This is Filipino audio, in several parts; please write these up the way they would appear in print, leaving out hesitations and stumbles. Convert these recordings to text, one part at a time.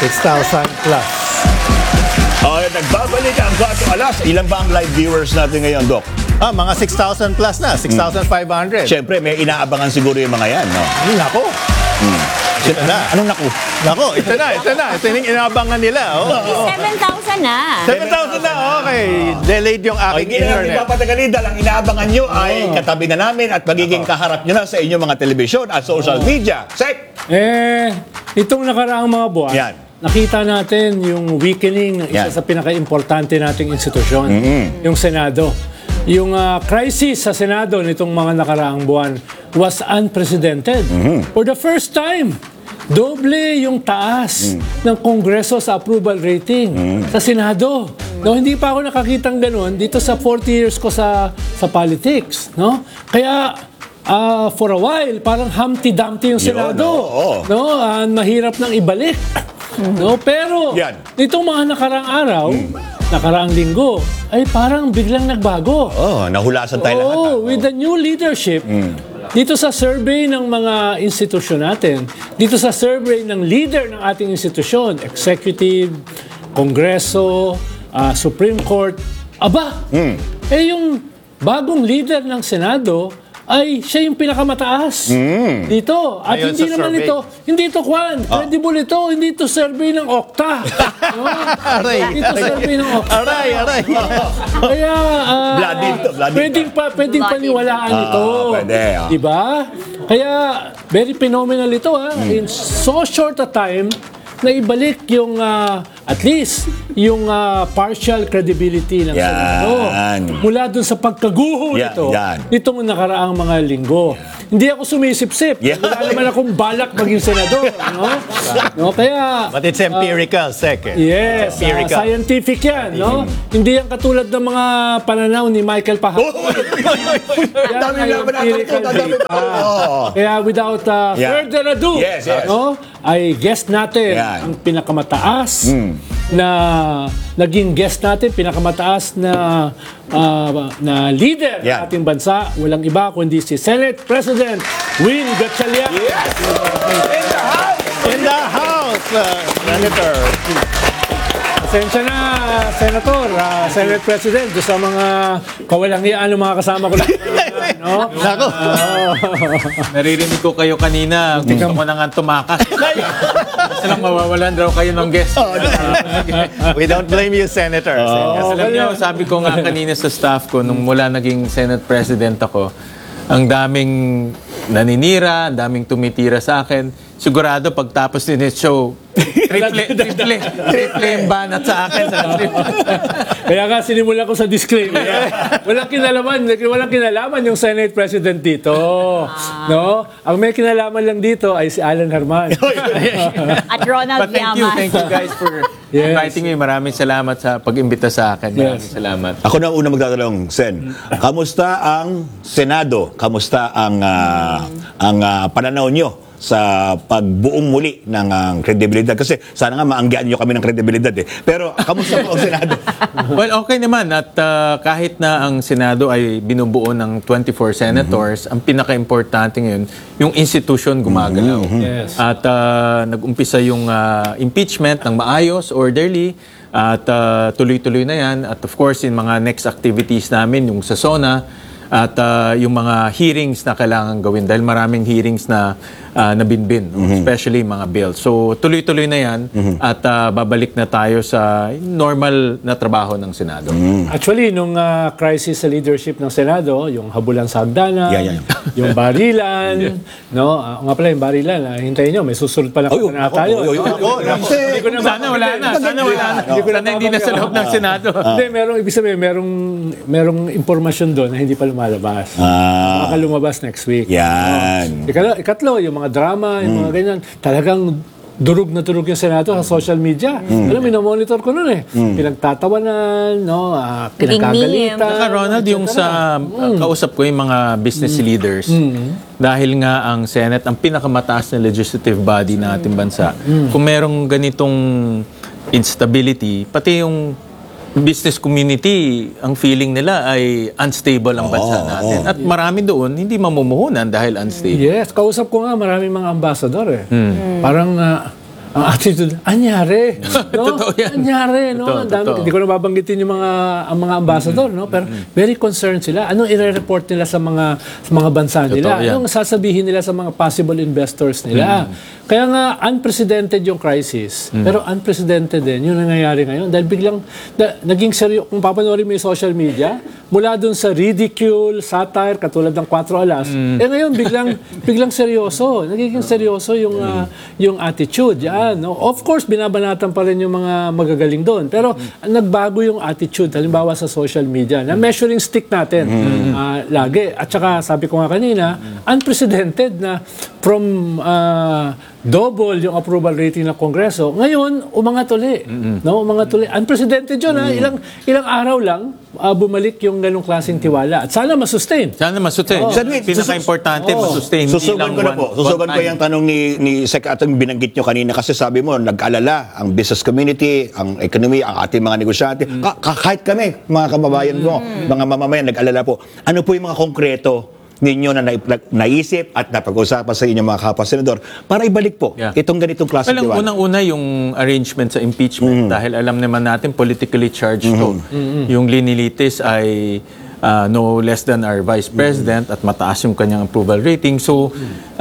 6,000 plus. Nagbabalik ang 4 alas. Ilan ba ang live viewers natin ngayon, Doc? Mga 6,000 plus na, 6,500. Siyempre, may inaabangan siguro yung mga yan, no? Nako. Ito na. Anong naku? Nako, ito na. Ito yung inaabangan nila. 7,000 na. 7,000 na, okay. Delayed yung aking Hindi na natin internet. papatagalin dahil ang inaabangan nyo ay katabi na namin at magiging kaharap nyo na sa inyong mga telebisyon at social media. Sek! Itong nakaraang mga buwan, Yan. nakita natin yung weakening ng isa Yan. sa pinaka-importante nating institusyon, yung Senado. Yung crisis sa Senado nitong mga nakaraang buwan was unprecedented. For the first time, doble yung taas ng Kongreso sa approval rating sa Senado. No, hindi pa ako nakakitang ganun dito sa 40 years ko sa politics. No? Kaya for a while, parang Humpty Dumpty yung Senado. No? Mahirap nang ibalik. No? Pero, Yan. nitong mga nakaraang araw, nakaraang linggo, ay parang biglang nagbago. Nahulasan tayo lahat. With the new leadership, dito sa survey ng mga institusyon natin, dito sa survey ng leader ng ating institusyon, executive, Kongreso, Supreme Court, yung bagong leader ng Senado ay siya yung pinakamataas dito. At Ayon hindi sa naman survey. hindi ito credible ito, hindi ito survey ng Okta. No? Hindi ito survey ng Okta. Aray. Kaya Bloody ito, bloody. pwedeng paniwalaan ito. Pwede, Diba? Kaya very phenomenal ito in so short a time na ibalik yung at least yung partial credibility ng Senado. Mula dun sa pagkaguho nito nitong nakaraang mga linggo. Hindi ako sumisip-sip. Wala naman akong balak maging senador. No? Kaya But it's empirical, Sek. yes, Empirical. scientific yan, no? Hindi yan katulad ng mga pananaw ni Michael Pahal. Yan Dami ay laban natin empirical ito, dami data. Kaya without further ado, Yes. ay guest natin ang pinakamataas na naging guest natin, pinakamataas na leader ng ating bansa. Walang iba kundi si Senate President Win Gatchalian. In the house, Senator. Pasensya na, Senator, Senate President, doon sa mga kawalang-iyaan ng mga kasama ko lang. No? Nako. Naririnig ko kayo kanina. Gusto ko na nga tumakas. Kasi lang mawawalan daw kayo ng guest. We don't blame you, Senator. Kasi alam niyo, sabi ko nga kanina sa staff ko, nung mula naging Senate President ako, ang daming naninira, ang daming tumitira sa akin. Sigurado pagtapos din yung show, triple yung banat sa akin. Kaya nga sinimulan ko sa disclaimer. Walang kinalaman yung Senate President dito. No? Ang may kinalaman lang dito ay si Alan Herman. At Ronald But thank Llamas. you guys for inviting me. Maraming salamat sa pag-imbita sa akin. Maraming salamat. Ako na una magtatanong, Sen. Kamusta ang Senado? Kamusta ang pananaw nyo sa pagbuong muli ng kredibilidad? Kasi sana nga maanggaan nyo kami ng kredibilidad Pero kamusta po ang Senado? Well, okay naman. At kahit na ang Senado ay binubuo ng 24 senators, ang pinaka-importante ngayon, yung institution gumagalaw. Yes. At nag-umpisa yung impeachment ng maayos, orderly, at tuloy-tuloy na yan. At of course, yung mga next activities namin, yung sa SONA, at yung mga hearings na kailangan gawin dahil maraming hearings na nabinbin, especially mga bills. So tuloy-tuloy na yan at babalik na tayo sa normal na trabaho ng Senado. Actually, nung crisis sa leadership ng Senado, yung habulan sa hagdanan, Yeah. yung barilan, no? Nga pala yung barilan, hintayin nyo, may susunod pa lang na tayo. Hindi ko na sana wala na. Sana hindi na sa loob ng Senado. Hindi, ibig sabihin, merong impormasyon doon na hindi pa lumalabas. Baka lumabas next week. Yan. Ikatlo, yung mga drama, yung mga ganyan, talagang durog na durog yung Senado sa social media. Alam, minomonitor ko nun Pinagtatawanan, no? Pinagkagalitan. Saka Ronald, yung sa kausap ko yung mga business leaders, dahil nga ang Senate, ang pinakamataas na legislative body na ating bansa, kung merong ganitong instability, pati yung business community, ang feeling nila ay unstable ang bansa natin. At marami doon, hindi mamumuhunan dahil unstable. Yes, kausap ko nga maraming mga ambassador Parang ang attitude, anyari. No? Totoo yan. Anyari, no? Totoo, Ang dami, totoo. hindi ko na babanggitin yung ang mga ambassador, no? Pero very concerned sila. Anong i-report nila sa mga bansa nila? Totoo yan. Anong sasabihin nila sa mga possible investors nila? Kaya nga, unprecedented yung crisis. Pero unprecedented din yung nangyayari ngayon. Dahil biglang, naging seryo, kung papanoorin mo yung social media, mula dun sa ridicule, satire, katulad ng 4 alas, ngayon, biglang seryoso. Nagiging seryoso yung attitude. Yan, no? Of course, binabanatan pa rin yung mga magagaling doon. Pero nagbago yung attitude, halimbawa sa social media, na measuring stick natin lagi. At saka, sabi ko nga kanina, unprecedented na from double yung approval rating ng Kongreso. Ngayon, umangat uli. No? Umangat uli. Unprecedented yun. Ilang araw lang, bumalik yung ganong klaseng tiwala. At sana masustain. Sana masustain. Pinaka-importante, masustain. Susugan ko na po. Susugan ko yung tanong ni Sec at yung binanggit nyo kanina kasi sabi mo, nag-alala ang business community, ang economy, ang ating mga negosyante. Kahit kami, mga kababayan mo, mga mamamayan, nag-alala po. Ano po yung mga konkreto ninyo na naisip at napag-usapan sa inyong mga kapwa-senador para ibalik po itong ganitong klase Walang tiwala? unang-una yung arrangement sa impeachment dahil alam naman natin politically charged to. Yung linilitis ay no less than our Vice President at mataas yung kanyang approval rating. So,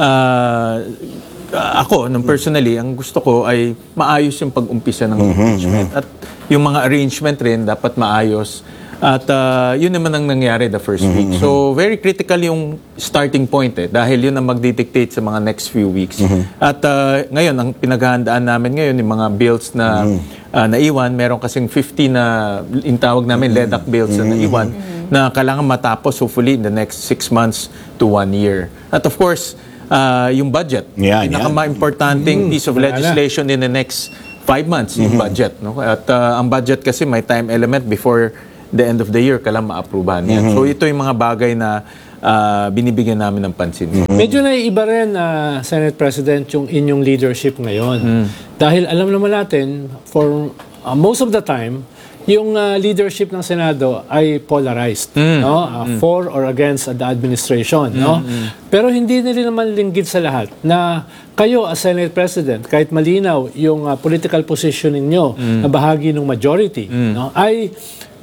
ako, personally, ang gusto ko ay maayos yung pag-umpisa ng impeachment. At yung mga arrangement rin dapat maayos. At yun naman ang nangyari the first week. So, very critical yung starting point dahil yun ang magdidictate sa mga next few weeks. At ngayon, ang pinaghahandaan namin ngayon, yung mga bills na naiwan, meron kasing 50 na, yung tawag namin, LEDAC bills na naiwan, na kailangan matapos hopefully in the next 6 months to 1 year. At of course, yung budget. Pinaka-importanting piece of legislation in the next 5 months, yung budget. No? At ang budget kasi may time element before the end of the year, kailangan ma-approvehan yan. So ito yung mga bagay na binibigyan namin ng pansin. Medyo naiiba rin, Senate President, yung inyong leadership ngayon. Dahil alam naman natin, for most of the time, yung leadership ng Senado ay polarized, no? For or against the administration, no? Pero hindi na rin naman linggit sa lahat na kayo as Senate President, kahit malinaw yung political position ninyo na bahagi ng majority, no? Ay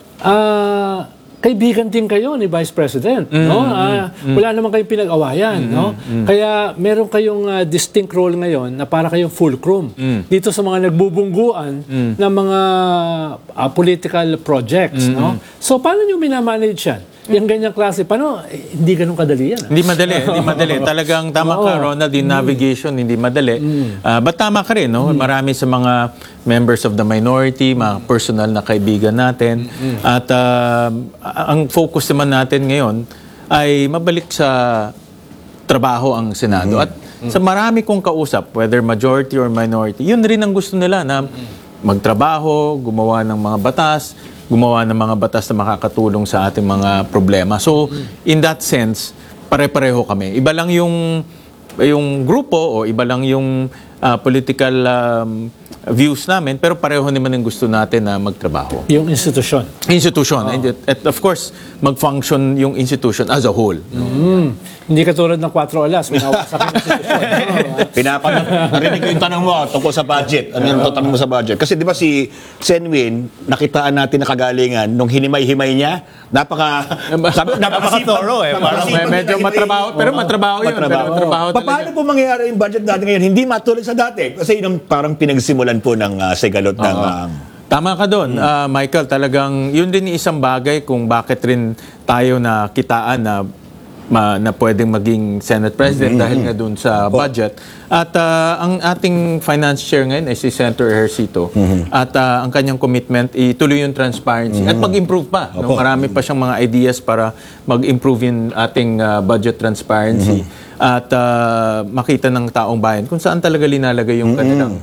kaibigan din kayo ni Vice President, no? Wala naman kayong pinag-awayan, no? Kaya meron kayong distinct role ngayon na para kayong fulcrum dito sa mga nagbubungguan ng mga political projects, no? So paano niyo minamanage yan? Yung ganyang klase, paano? Hindi ganun kadali yan. Hindi madali. Talagang tama ka, Ronald, yung navigation, hindi madali. But tama ka rin, no? Marami sa mga members of the minority, mga personal na kaibigan natin. At ang focus naman natin ngayon ay mabalik sa trabaho ang Senado. At sa marami kong kausap, whether majority or minority, yun rin ang gusto nila na magtrabaho, gumawa ng mga batas, gumawa ng mga batas na makakatulong sa ating mga problema. So, in that sense, pare-pareho kami. Iba lang yung grupo o iba lang yung political views namin, pero pareho naman ang gusto natin na magtrabaho. Yung institution. At of course, mag-function yung institution as a whole. Hindi katulad ng 4 alas, minawasak yung institution. Narinig ko yung tanong mo tungkol sa budget. Ano yung tanong mo sa budget? Kasi di ba si Senwin, nakitaan natin na kagalingan nung hinimay-himay niya, Napaka-thorough Medyo matrabaho, pero matrabaho yun. Paano po mangyayari yung budget natin ngayon? Hindi matulad sa dati. Kasi yun ang parang pinagsimulan po ng sigalot ng... Tama ka doon, Michael. Talagang yun din isang bagay kung bakit rin tayo na kitaan na pwedeng maging Senate President dahil nga doon sa budget. At ang ating finance chair ngayon ay si Senator Ejercito. At ang kanyang commitment, ituloy yung transparency at mag-improve pa. No? Marami pa siyang mga ideas para mag-improve yung ating budget transparency at makita ng taong bayan kung saan talaga linalagay yung kanilang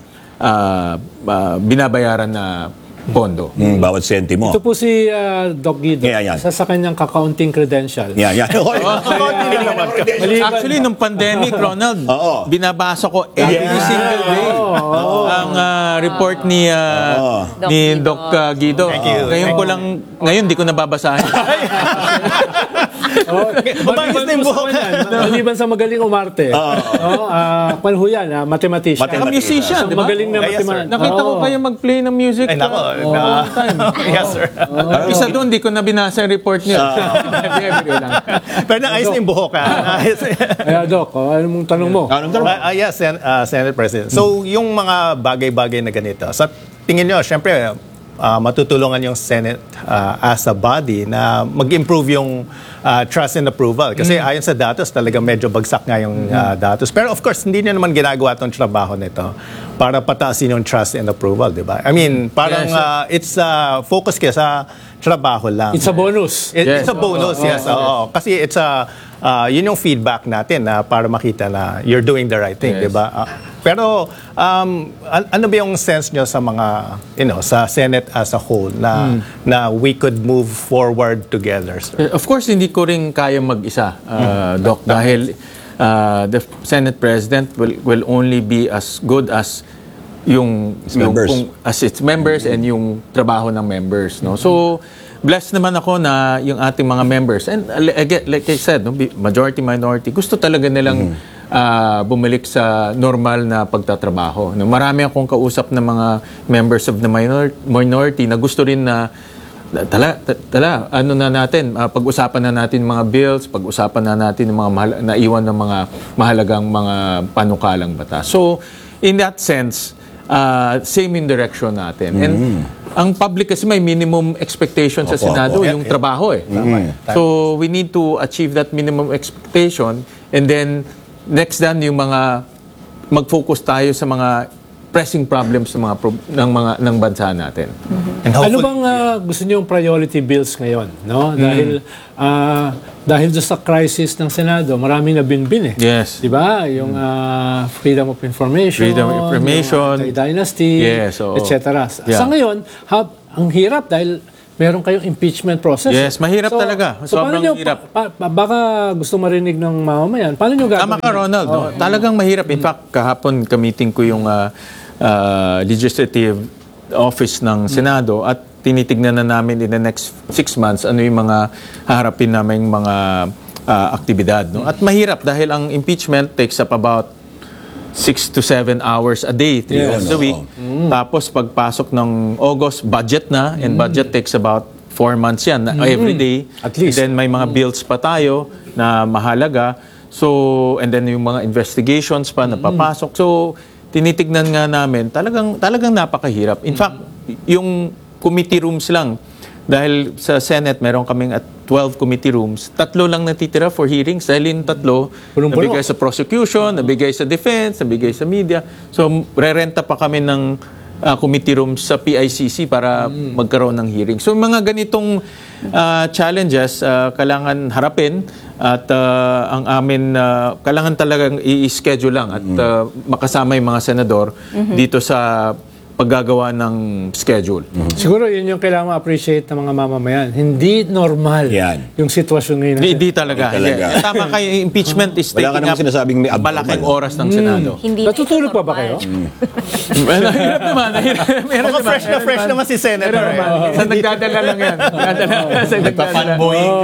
binabayaran na pondo. Bawat sentimo. Ito po si Doc Guido. Yan. Sa kanyang kakaunting credentials. Yan. Actually, nung pandemic, Ronald, binabasa ko every single day ang report ni Doc Guido. Ngayon di ko nababasahin. Umayos na yung buhok. Maliban sa magaling umarte. Kwan ho yan, mathematician. Mathematician. Musician, Isang di ba? magaling na Yes, sir. mathematician. Nakita ko kayo mag-play ng music. Ay, nako. all the time. Yes, sir. Isa doon, di ko na binasa yung report niyo. Every lang. Pero naayos na yung buhok, ha? Naayos. Kaya, Doc, ano mong tanong mo? Anong tanong? Yes, Senate President. So, yung mga bagay-bagay na ganito, sa tingin nyo, syempre, matutulungan yung Senate as a body na mag-improve yung trust and approval. Kasi ayon sa datos, talaga medyo bagsak nga yung datos. Pero of course, hindi nyo naman ginagawa itong trabaho nito para pataasin yung trust and approval, di ba? I mean, parang it's focus kaya sa trabaho lang. It's a bonus. It's a bonus, yes. Oo. Kasi it's yun yung feedback natin na para makita na you're doing the right thing, Yes. di ba? Pero ano ba yung sense nyo sa mga, sa Senate as a whole na we could move forward together, sir? Of course, hindi ko rin kaya mag-isa, Doc, dahil the Senate President will only be as good as members. as its members and yung trabaho ng members, no? So blessed naman ako na yung ating mga members, and again, like I said, no, majority minority, gusto talaga nilang bumalik sa normal na pagtatrabaho, no? Marami akong kausap na mga members of the minority na gusto rin na pag-usapan na natin mga bills, pag-usapan na natin yung mga naiwan ng mga mahalagang mga panukalang batas. So in that sense, same in direction natin. And ang public kasi may minimum expectation sa Senado, yung trabaho eh. So we need to achieve that minimum expectation, and then next done yung mga mag-focus tayo sa mga pressing problems ng bansa natin. And Ano bang gusto niyong priority bills ngayon? No? Dahil doon sa crisis ng Senado, maraming nabinbin eh. Yes. Di ba? Yung freedom of information, Freedom of information. yung anti-dynasty, Yes, oo. etc. Yeah. Sa ngayon, ang hirap dahil meron kayong impeachment process. Yes, mahirap talaga. Sobrang paano nyo, hirap. baka gusto marinig ng mamamayan. Paano nyo gagawin? Tama ka, Ronald. No? Talagang mahirap. In fact, kahapon kamiting ko yung legislative office ng Senado at tinitignan na namin in the next 6 months ano yung mga haharapin naming mga aktibidad. No? At mahirap dahil ang impeachment takes up about 6 to 7 hours a day, 3 hours a week. Tapos pagpasok ng August, budget na, and budget takes about 4 months yan, every day. At least. And then may mga bills pa tayo na mahalaga. So, and then yung mga investigations pa na papasok. So, tinitignan nga namin, talagang napakahirap. In fact, yung committee rooms lang, dahil sa Senate, meron kaming at 12 committee rooms, 3 lang natitira for hearings. Dahil yung 3, Punong-puno. nabigay sa prosecution, nabigay sa defense, nabigay sa media. So, rerenta pa kami ng committee rooms sa PICC para magkaroon ng hearing. So, mga ganitong challenges, kailangan harapin at ang amin, kailangan talagang i-schedule lang at makasama yung mga senador dito sa paggagawa ng schedule. Siguro yun yung kailangan ma-appreciate ng mga mamamayan. Hindi normal Yan. yung sitwasyon ngayon. Hindi talaga. Hindi talaga. Yeah. Tama kayo, impeachment is Wala ka taking naman up sinasabing may abnormal. malaking oras ng Senado. Hindi Natutulog pa ba kayo? Well, nahirap naman. Meron Baka naman. fresh naman si Senator. Sa nagdadala lang yan. Sa nagdadala.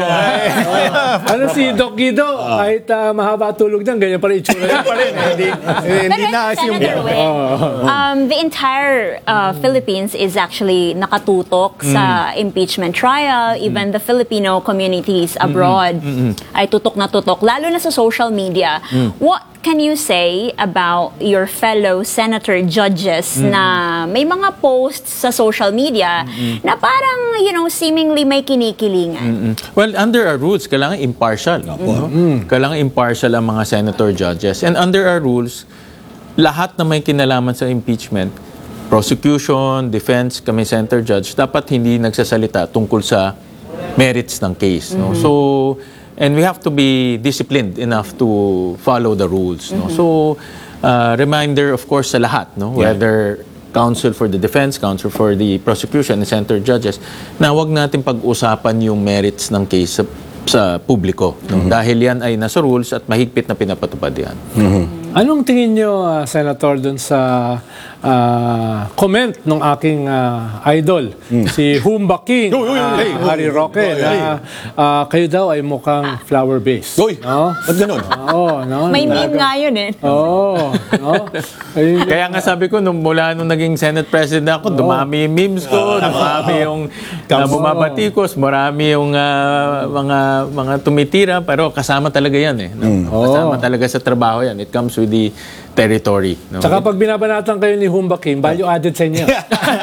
Ano si Doc Guido, kahit mahaba tulog lang, ganyan pa rin itsura niya. Pa rin, hindi na yung Senator Win, the entire Philippines is actually nakatutok sa impeachment trial. Even the Filipino communities abroad ay tutok na tutok, lalo na sa social media. What can you say about your fellow senator judges na may mga posts sa social media na parang, seemingly may kinikilingan? Well, under our rules, kailangan impartial. No? Kailangan impartial ang mga senator judges. And under our rules, lahat na may kinalaman sa impeachment, prosecution, defense, kami senator judge, dapat hindi nagsasalita tungkol sa merits ng case. No? So, and we have to be disciplined enough to follow the rules. No? So, reminder of course sa lahat, no? Whether counsel for the defense, counsel for the prosecution, and senator judges, na wag natin pag-usapan yung merits ng case sa publiko. No? Dahil yan ay nasa rules at mahigpit na pinapatupad yan. Anong tingin nyo, Senator, dun sa comment ng aking idol, si Humba King, Harry Roque, na kayo daw ay mukhang flower-based. Uy, No? ba't ganun? Oo, no? May meme nga yun eh. Oo, no? Ayun, Kaya nga sabi ko, mula nung naging Senate President ako, dumami yung memes ko, dumami yung bumabatikos, marami yung mga tumitira, pero kasama talaga yan eh. No? Kasama talaga sa trabaho yan. It comes with the territory. No? Tsaka pag binabanatan kayo ni Humba King, value added sa inyo.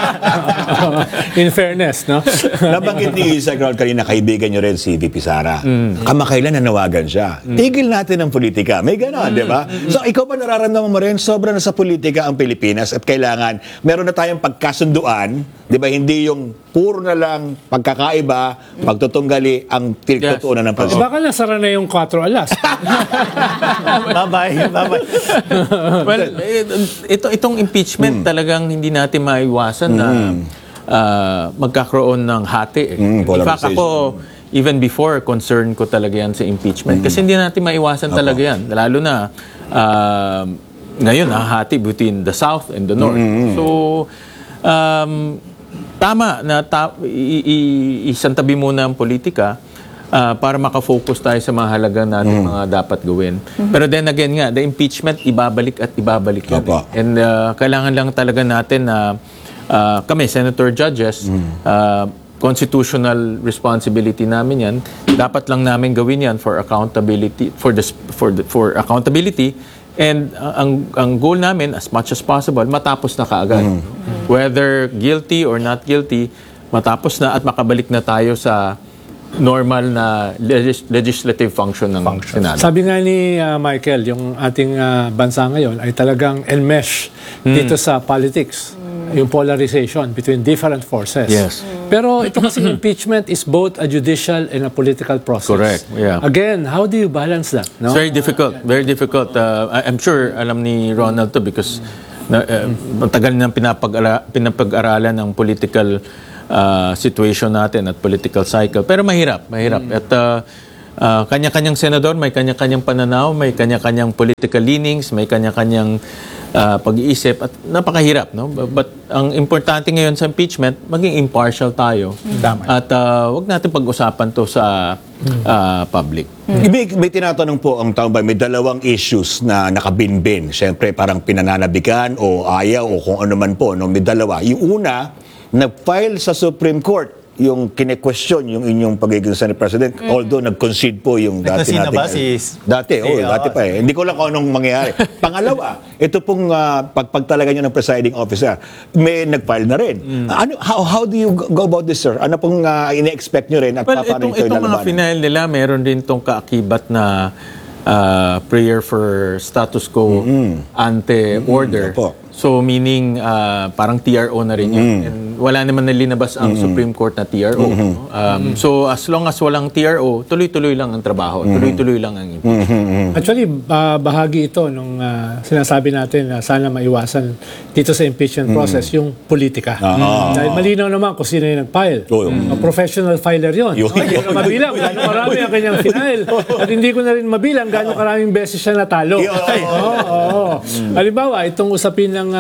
In fairness, no? Nabanggit ni Sir Ronald kanina, kaibigan nyo rin si VP Sara. Kamakailan nanawagan siya. Tigil natin ang politika. May gano'n, di ba? So, ikaw ba nararamdaman mo rin, sobra na sa politika ang Pilipinas at kailangan, meron na tayong pagkasunduan, di ba? Hindi yung puro na lang pagkakaiba, pagtutunggali ang tinagtutunan ng Di pansin. ba ka nasara na yung 4 alas? Bye-bye. Bye-bye. Well, itong impeachment talagang hindi natin maiwasan na magkakaroon ng hati. In fact, polarization. ako, even before, concern ko talaga yan sa impeachment. Kasi hindi natin maiwasan talaga yan. Lalo na ngayon, hati between the South and the North. So, tama na isantabi muna ang politika para makafocus tayo sa mga halaga natin mga dapat gawin. Pero then again nga, the impeachment, ibabalik at ibabalik yan. Opo. And kailangan lang talaga natin na kami, Senator Judges, constitutional responsibility namin yan. Dapat lang namin gawin yan for accountability, for accountability. And ang goal namin, as much as possible, matapos na kaagad. Whether guilty or not guilty, matapos na at makabalik na tayo sa normal na legislative function ng Senado. Sabi nga ni Michael, yung ating bansa ngayon ay talagang enmesh dito sa politics. Yung polarization between different forces. Yes. Pero ito kasi impeachment is both a judicial and a political process. Correct, yeah. Again, how do you balance that? No? It's very difficult. Very difficult. I'm sure alam ni Ronald to because matagal nang pinapag-aralan ng political situation natin at political cycle. Pero mahirap. At kanya-kanyang senador, may kanya-kanyang pananaw, may kanya-kanyang political leanings, may kanya-kanyang pag-iisip at napakahirap, no? But ang importante ngayon sa impeachment, maging impartial tayo. At wag natin pag-usapan to sa public. May tinatanong po ang taong bayan, may dalawang issues na nakabinbin. Siyempre, parang pinananabikan o ayaw o kung ano man po. No? May dalawa. Yung una, nag-file sa Supreme Court yung kine-question yung inyong pagiging Senate President. Although nag-concede po yung dati Nag-concede na natin. ba Dati pa eh. Hindi ko lang kung anong mangyayari. Pangalawa, ito pong pagtalaga nyo ng presiding officer, may nag-file na rin. How do you go about this, sir? Ano pong ine-expect nyo rin at Well, paano ito itong mga lalabanan? final nila, meron din itong kaakibat na prayer for status quo ante order. Opo. So meaning parang TRO na rin yun. And wala naman nalinabas ang Supreme Court na TRO. So as long as walang TRO, tuloy-tuloy lang ang trabaho. Tuloy-tuloy lang ang impeachment. Actually, bahagi ito nung sinasabi natin na sana maiwasan dito sa impeachment process yung politika. Dahil malinaw naman kung sino yung nag-file. Professional filer yun. Hindi ko na mabilang gano'ng karami ang kanyang file. At hindi ko na rin mabilang gano'ng karaming beses siya natalo. Halimbawa, itong usapin ng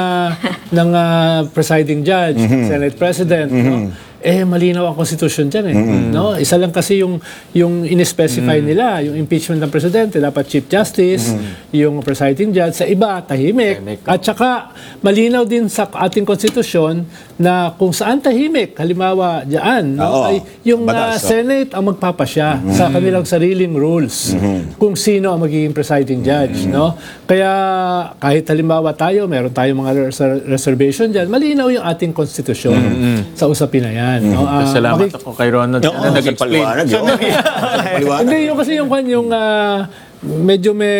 presiding judge, Senate President, no? Malinaw ang konstitusyon dyan no? Isa lang kasi yung in-specify nila, yung impeachment ng presidente, dapat Chief Justice, yung presiding judge, sa iba, tahimik. At saka, malinaw din sa ating konstitusyon na kung saan tahimik, halimbawa dyan, no? Ay yung Senate ang magpapasya sa kanilang sariling rules kung sino ang magiging presiding judge. No? Kaya kahit halimbawa tayo, meron tayong mga reservation dyan, malinaw yung ating konstitusyon sa usapin na yan. No? Salamat ako kay Ronald na nag-explain. Hindi, yung kasi yung medyo may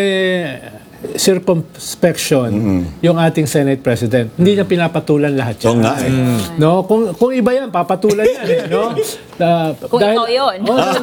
circumspection yung ating Senate President. Hindi niya pinapatulan lahat yan. Oo nga eh. No? Kung iba yan, papatulan yan. No? Kung ikaw yun.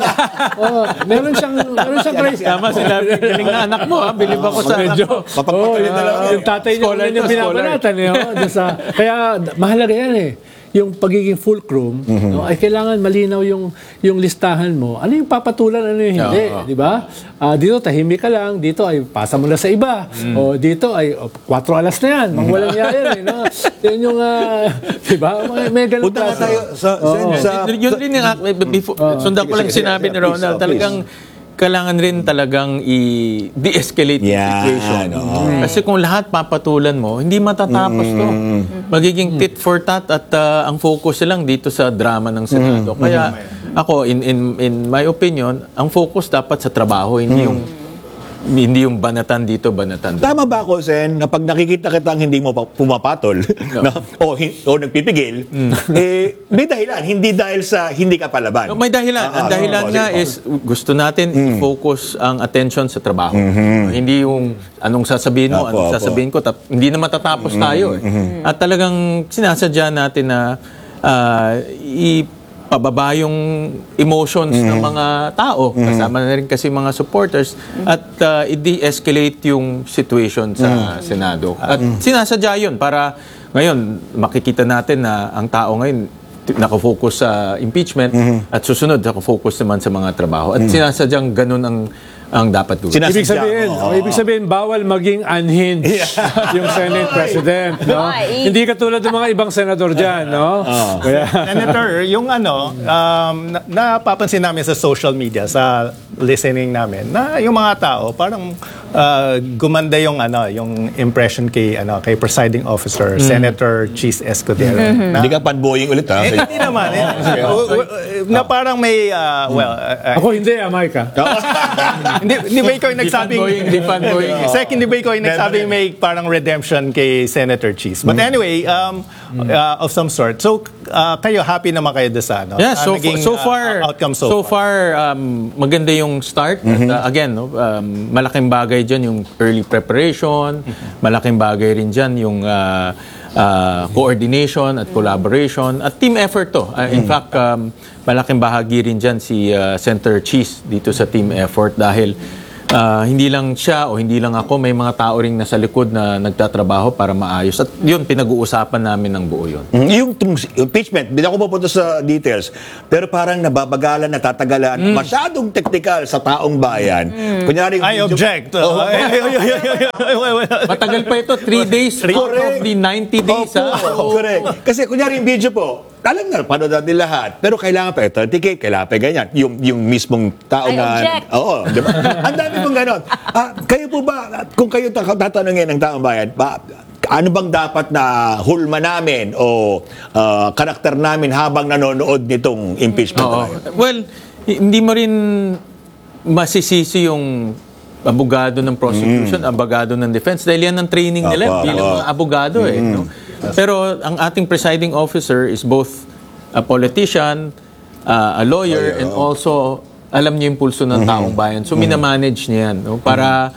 Meron siyang Tama, sinabi, galing na anak mo, bilib ako sa anak mo. yung tatay niya yung binabanatan. Kaya mahalaga yan yung pagiging fulcrum, no, ay kailangan malinaw yung listahan mo. Ano yung papatulan, ano yung hindi, di ba? Dito tahimik ka lang, dito ay pasa mo na sa iba. O dito ay 4 alas na yan, mangwalang yan, no? Yun yung, di ba? May ganun Punta nga klase. tayo Yun rin yung, sundan ko lang sige, sinabi ni please, Ronald, please. talagang kailangan rin talagang i-de-escalate yung Yan, situation. oo. Kasi kung lahat papatulan mo, hindi matatapos to. Magiging tit for tat at ang focus lang dito sa drama ng Senado. Kaya ako, in my opinion, ang focus dapat sa trabaho, hindi yung banatan dito, banatan doon. Tama ba ako, Sen, na pag nakikita kitang hindi mo pumapatol o nagpipigil, may dahilan. Hindi dahil sa hindi ka palaban. No, may dahilan. Ang dahilan nga is gusto natin i-focus ang attention sa trabaho. Hindi yung anong sasabihin mo, Apo, anong sasabihin ko. Hindi na matatapos tayo. At talagang sinasadya natin na pababa yung emotions ng mga tao. Kasama na rin kasi mga supporters at i-de-escalate yung situation sa Senado. At sinasadya yun para ngayon makikita natin na ang tao ngayon nakafocus sa impeachment at susunod nakafocus naman sa mga trabaho. At sinasadyang ganun ang dapat gawin. Ibig sabihin, bawal maging unhinged yung Senate President, no? Hindi katulad ng mga ibang senador dyan, no? Kaya, Senator, yung napapansin namin sa social media, sa listening namin, na yung mga tao parang gumanda yung impression kay presiding officer, Senator Cheese Escudero. Hindi ka panboying ulit, ha? Hindi naman. Na parang may, ako hindi, Mike. hindi ba ikaw yung nagsabing, Hindi fanboying. Hindi ba ikaw yung nagsabing may parang redemption kay Senator Cheese? But anyway, of some sort. So, kayo, happy naman kayo doon sa Yeah, naging, outcome so far maganda yung start. At, again, malaking bagay dyan yung early preparation, malaking bagay rin dyan yung coordination at collaboration at team effort to. In fact, malaking bahagi rin dyan si Senator Cheese dito sa team effort dahil hindi lang siya o hindi lang ako, may mga tao ring nasa likod na nagtatrabaho para maayos. At yun, pinag-uusapan namin ng buo yun. Yung impeachment, hindi ako pupunta sa details, pero parang nababagalan, natatagalan, masyadong technical sa taong bayan. Kunyari, I object. Matagal pa ito, 3 days out of the 90 days. Correct. Kasi kunyari yung video po, alam na, panood natin lahat. Pero kailangan pa 30K, kailangan pa ganyan. Yung mismong tao I na... object. Oo, di ba? Ang dami pong ganon. Kayo po ba, kung kayo tatanungin ng taong bayan, ano bang dapat na hulma namin o karakter namin habang nanonood nitong impeachment? Well, hindi mo rin masisisi yung abogado ng prosecution, abogado ng defense dahil yan ang training nila bilang mga abogado no? Pero ang ating presiding officer is both a politician, a lawyer, and also alam niya yung pulso ng taong bayan. So minamanage niya yan no? Para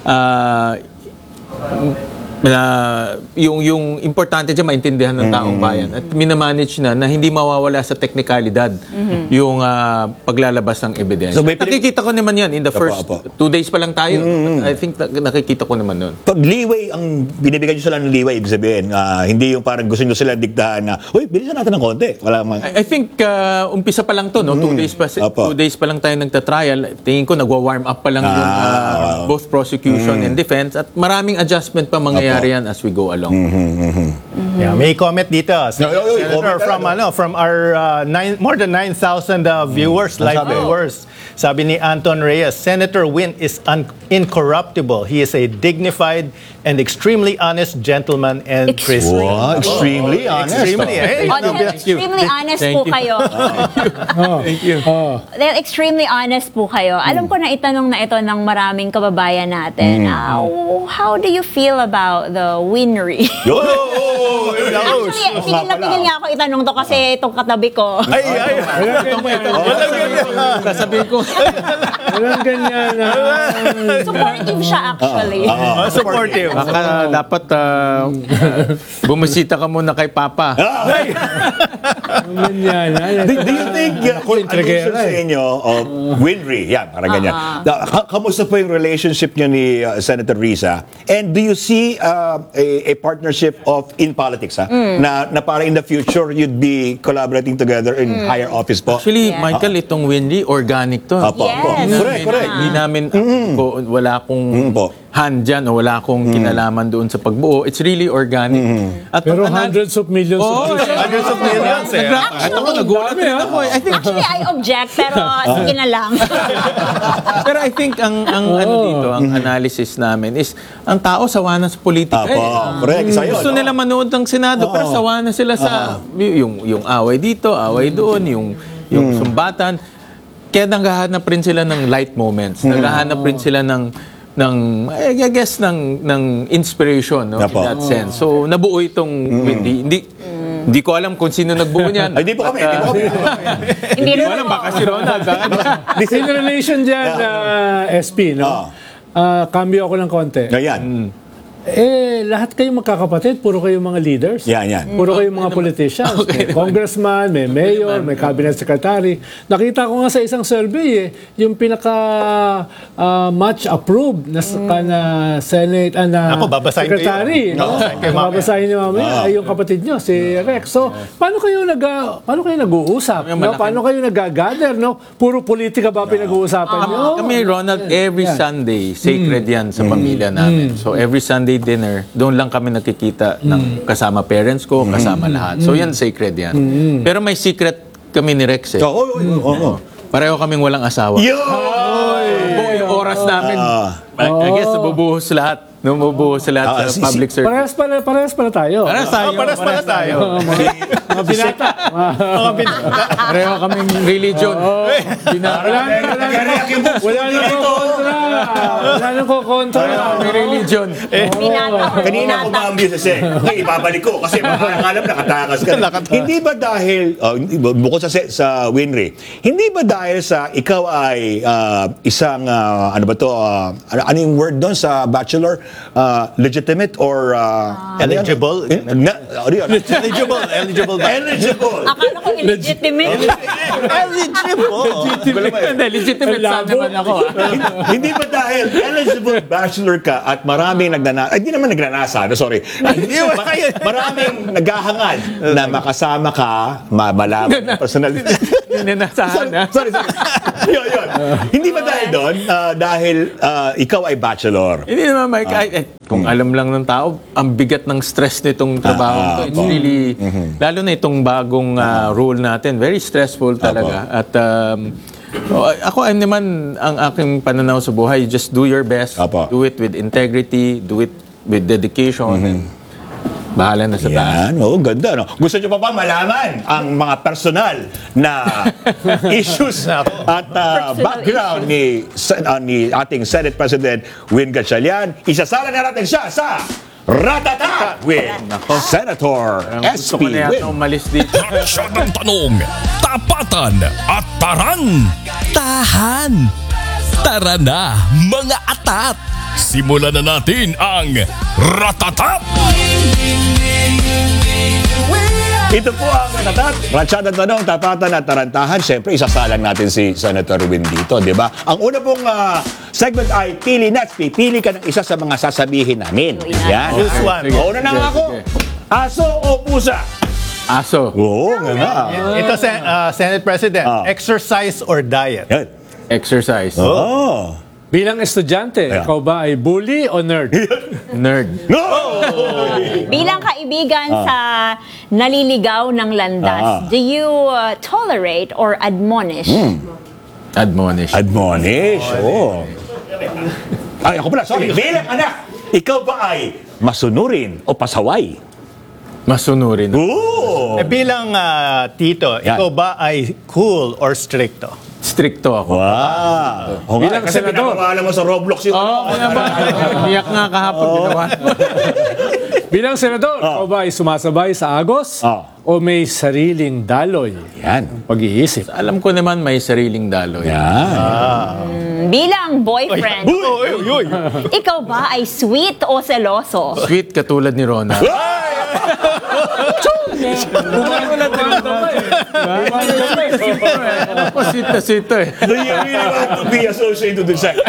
yung importante dyan maintindihan ng taong bayan at minamanage na hindi mawawala sa teknikalidad yung paglalabas ng ebidensya. So, nakikita ko naman yan in the first 2 days pa lang tayo. I think nakikita ko naman nun. Pag leeway, ang binibigyan nyo sila ng leeway, ibig sabihin, hindi yung parang gusto nyo sila diktahan na, uy, bilisan natin ng konti. Wala mang... I think umpisa pa lang to, no? 2 days pa 2 days pa lang tayo nagta-trial. Tingin ko nagwa-warm up pa lang yung both prosecution and defense at maraming adjustment pa mangyayari yan as we go along. Yeah, may comment dito. Senator, comment from our more than 9,000 viewers, live viewers. Sabi ni Anton Reyes, Senator Win is incorruptible. He is a dignified and extremely honest gentleman and Christian. Wow, extremely honest. Extremely. Extremely honest po kayo. Thank you. Dahil extremely honest po kayo. Alam ko na itanong na ito ng maraming kababayan natin. How do you feel about the winery? Actually, pinil nga ako itanong to kasi itong katabi ko. Sasabihin ko, Walang ganyan. Supportive siya actually. Supportive. baka dapat bumisita ka muna kay Papa. Ganyan. Do you think, kung ano Intrigera, sa inyo, Winry, yan, parang ganyan. Kamusta po yung relationship niyo ni Senator Risa? And do you see a partnership in politics, na para in the future you'd be collaborating together in higher office po? Actually, Yeah. Michael, itong Winry, organic to. Apo, apo. Yes. Correct. Hindi namin, wala akong po. hand dyan o wala akong kinalaman doon sa pagbuo. It's really organic. At Pero ang- hundreds of millions Oh, of views. Hundreds of millions eh. At ako nagulat rin ako. I think Actually, I object, pero sige na lang. Pero I think ang ano dito, ang analysis namin is ang tao sawa na sa politika. Apo, correct. Isa yun, Gusto no? nila manood ng Senado pero sawa na sila sa yung away dito, away doon, yung sumbatan. Kaya naghahanap rin sila ng light moments. Naghahanap rin sila ng I guess ng inspiration, no, in Apo. that sense. So nabuo itong Windy. Hindi ko alam kung sino nagbuo niyan. Ay, di po kami. Di po kami. Hindi rin Alam, ako. baka si Ronald. In relation dyan, SP, no? Cambio ako ng konti. Ayan. Lahat kayong magkakapatid, puro kayong mga leaders. Yan. Puro kayong mga politicians. May congressman, may mayor, may cabinet secretary. Nakita ko nga sa isang survey, yung pinaka much approved na Senate, na Ako, babasahin ko yun. secretary. No? Babasahin ko mamaya. Babasahin niyo mamaya ay yung kapatid nyo, si Rex. So, paano kayo nag-uusap? Yung No? malaking- Paano kayo nag-gather? No? Puro politika ba pinag-uusapan nyo? Kami, Ronald, every Yan. Sunday, sacred yan sa pamilya namin. So, every Sunday dinner, doon lang kami nakikita ng kasama parents ko, kasama lahat. So, yan, sacred yan. Pero may secret kami ni Rex eh. Oo. Pareho kaming walang asawa. Yo! Buong yung oras namin, I guess, nabubuhos lahat. Nabubuhos lahat sa public service. Parehas pala tayo. Parehas tayo. Paras pala tayo. Mga binata. Pareho kaming religion. Wala nang kukontra. Wala nang kukontra. May religion. Binata ko. Kanina ko ma-ambyo kasi, ibabalik ko kasi alam nakatakas ka. Hindi ba dahil, bukod sa Winry, hindi ba dahil sa ikaw ay isang, ano ba to, ano yung word doon sa bachelor? Legitimate or... Eligible? Ano yun? Eligible ba? Eligible! Akala ko illegitimate. Eligible. Hindi, legitimate sa naman ako. Hindi ba dahil eligible bachelor ka at maraming nagnanasa, hindi naman nagnanasa, sorry. Maraming naghahangad na makasama ka, malaman personal. Ninasahan na. Sorry. Yun. Hindi ba dahil doon, dahil ikaw ay bachelor? Hindi naman, Mike. Kung alam lang ng tao, ang bigat ng stress nitong trabaho to. It's really, lalo na itong bagong rule natin, very stressful talaga. At ako ay naman, ang aking pananaw sa buhay, just do your best. Apo. Do it with integrity, do it with dedication. And bahala na sa taas. Yan, ganda. No? Gusto nyo pa ba malaman ang mga personal na issues at background ni ating Senate President Win Gatchalian? Isasala na natin siya sa Ratata with Senator Gusto ko SP na yata Win. umalis dito. Aksyon ng tanong, tapatan at tarang. Tahan. Tara na, mga atat. Simulan na natin ang Ratatat! Ito po ang Ratatat. Ratsyadang tanong, tapatan at tarantahan. Siyempre, isasalang natin si Senator Win dito, di ba? Ang una pong segment ay Pili Nuts. Pipili ka ng isa sa mga sasabihin namin. Yan. Choose one. Una na nga ako. Aso o pusa? Aso. Oo, nga. Ito, Senate President, exercise or diet? Yan. Exercise. Oh. Bilang estudyante, Yeah. ikaw ba ay bully o nerd? Nerd. No! Bilang kaibigan sa naliligaw ng landas, do you tolerate or admonish? Admonish. Admonish. Oh. Ay, ako pala, sorry. Bilang anak, ikaw ba ay masunurin o pasaway? Masunurin. Oo. Bilang tito, Yan. ikaw ba ay cool or stricto? Stricto ako. Wow. O nga, Bilang kasi senador. pinapamahala mo sa Roblox yung... Oo, kaya ba? Niyak nga kahapon ginawa. Bilang senador, ikaw ba ay sumasabay sa agos? O may sariling daloy? Yan. Pag-iisip. Alam ko naman may sariling daloy. Yan. Bilang boyfriend, Uy! ikaw ba ay sweet o seloso? Sweet katulad ni Rona. Sweet na sweet to eh. Do you really want to be associated with sex?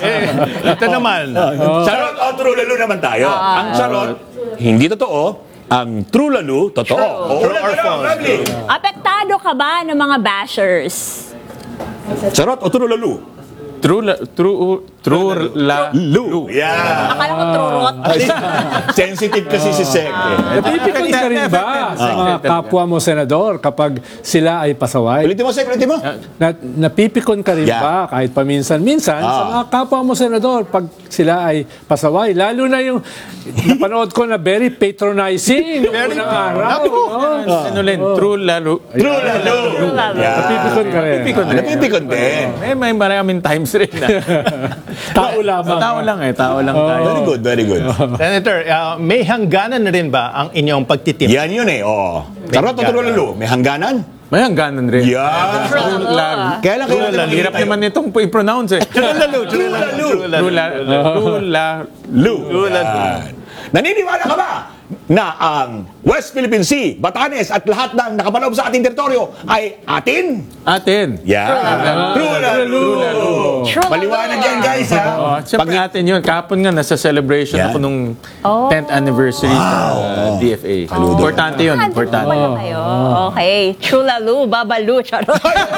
Ito naman. Charot o true lalo naman tayo. Ang charot, hindi totoo. ang true lalo, totoo. Oo, True or false? lovely. Apektado ka ba ng mga bashers? Charot o true lalo? True la Lu. Yeah. Akala ko trurot. Sensitive kasi si Sek. Napipikon ka rin ba sa mga kapwa mo senador kapag sila ay pasaway? Ulitin mo, Sek, ulitin mo. Napipikon ka rin Yeah. ba kahit paminsan-minsan sa mga kapwa mo senador pag sila ay pasaway? Lalo na yung napanood ko na very patronizing noong unang araw. no? ano rin, true lalo. True lalo. Yeah. Napipikon ka rin. Napipikon din. May maraming times rin na. Tao lamang. Tao lang tayo. Very good, very good. Senator, may hangganan na rin ba ang inyong pagtitim? Yan yun eh. Oh. Charot o true lalo? May hangganan? May hangganan rin. Yeah. True lalo. Kaya lang kayo Ang hirap naman nitong i-pronounce eh. True lalo, true lalo. True la Lu. Yan. Naniniwala ka ba na ang West Philippine Sea, Batanes at lahat ng nakapaloob sa ating teritoryo ay atin? Atin. Yan. True lalo. True Paliwanag yan, guys, ha? Oh, siyempre atin yun. Kahapon nga, nasa celebration Yan. ako nung 10th anniversary sa DFA. Importante yun, importante. Pala kayo. Okay. True lalo, babalu, charot.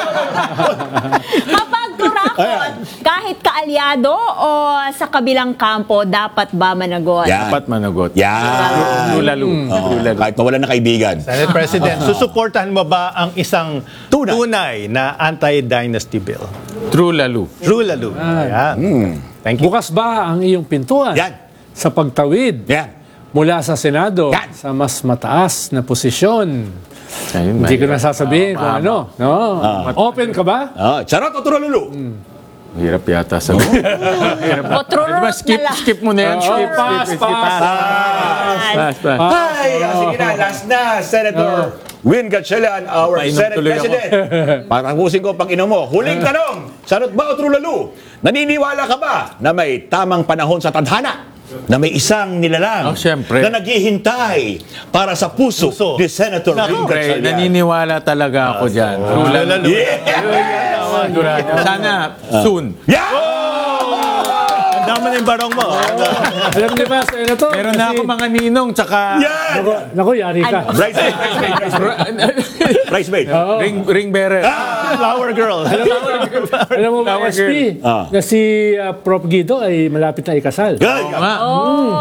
Kapag kurakot, kahit kaalyado o sa kabilang kampo, dapat ba managot? Yan. Dapat managot. Yan. True lalo. Oo. Kahit mawalan na kaibigan. Senate President, susuportahan mo ba ang isang Tunay. tunay na anti-dynasty bill? True lalo. True lalo. Ayan. Thank you. Bukas ba ang iyong pintuan Yan. sa pagtawid Yan. mula sa Senado Yan. sa mas mataas na posisyon? Ayun, Hindi ko mahirap. na sasabihin kung ano. No? Open ka ba? Charot o true lalo? Hirap yata sa... O trurot Diba, skip mo na yan. pass. Ay, sige na, last na, Senator Win Gatchalian, our Painom Senate tuloy ako. President. Patapusin ko pang inom mo. Huling tanong, charot ba o true lalo? Naniniwala ka ba na may tamang panahon sa tadhana? Na may isang nilalang Oh, syempre. na naghihintay para sa puso ni Senator Win Siyempre, Gatchalian? naniniwala talaga ako dyan. True lalo. Yeah! Sana soon. Yeah! Ang dami na yung barong mo. Alam niyo ba, Senator? Meron na ako mga ninong, tsaka Yan! Naku, yari ka. Bridesmaid, bridesmaid. ring bearer. Flower girl. Alam mo ba, Flower SP, na si Prof. Guido ay malapit na ikasal. Good. Nga.